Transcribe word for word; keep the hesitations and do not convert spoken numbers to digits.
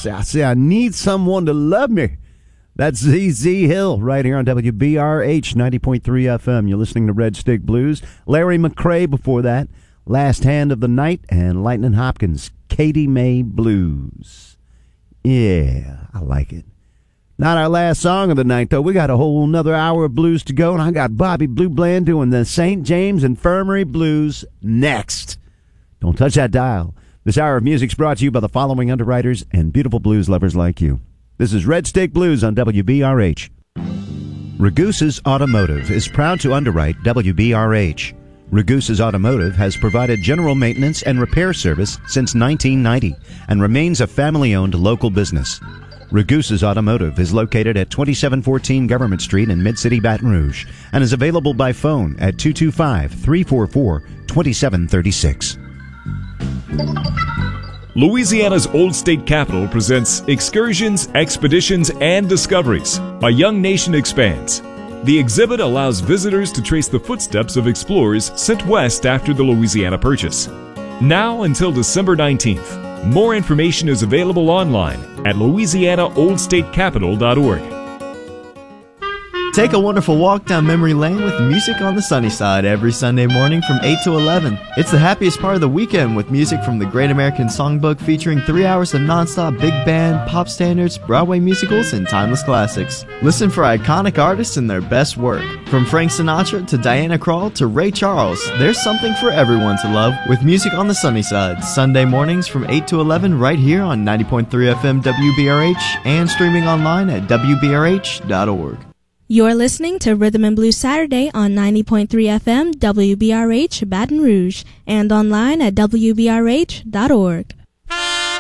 say, I say, I need someone to love me. That's Z Z Hill right here on W B R H ninety point three F M. You're listening to Red Stick Blues. Larry McCray before that. Last Hand of the Night, and Lightning Hopkins, Katie May Blues. Yeah, I like it. Not our last song of the night, though. We got a whole another hour of blues to go, and I got Bobby Blue Bland doing the Saint James Infirmary Blues next. Don't touch that dial. This hour of music's brought to you by the following underwriters and beautiful blues lovers like you. This is Red Stick Blues on W B R H. Ragusa's Automotive is proud to underwrite W B R H. Ragusa's Automotive has provided general maintenance and repair service since nineteen ninety and remains a family-owned local business. Ragusa's Automotive is located at twenty-seven fourteen Government Street in Mid-City, Baton Rouge, and is available by phone at two two five, three four four, two seven three six. Louisiana's Old State Capitol presents Excursions, Expeditions, and Discoveries. A Young Nation Expands. The exhibit allows visitors to trace the footsteps of explorers sent west after the Louisiana Purchase. Now until December nineteenth. More information is available online at louisiana old state capitol dot org. Take a wonderful walk down memory lane with music on the sunny side every Sunday morning from eight to eleven. It's the happiest part of the weekend with music from the Great American Songbook featuring three hours of nonstop big band, pop standards, Broadway musicals, and timeless classics. Listen for iconic artists and their best work. From Frank Sinatra to Diana Krall to Ray Charles, there's something for everyone to love with music on the sunny side. Sunday mornings from eight to eleven right here on ninety point three F M W B R H and streaming online at W B R H dot org. You're listening to Rhythm and Blues Saturday on ninety point three F M W B R H Baton Rouge and online at W B R H dot org.